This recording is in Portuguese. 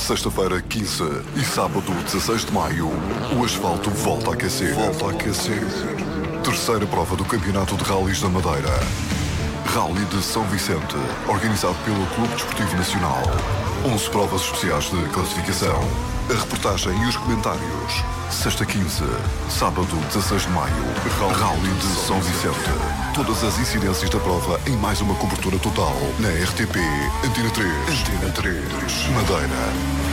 Sexta-feira, 15 e sábado, 16 de maio, o asfalto volta a aquecer. Terceira prova do Campeonato de Rallys da Madeira. Rally de São Vicente, organizado pelo Clube Desportivo Nacional. 11 provas especiais de classificação. A reportagem e os comentários. Sexta 15, sábado 16 de maio, Rally de São Vicente. Todas as incidências da prova em mais uma cobertura total na RTP Antena 3. Madeira.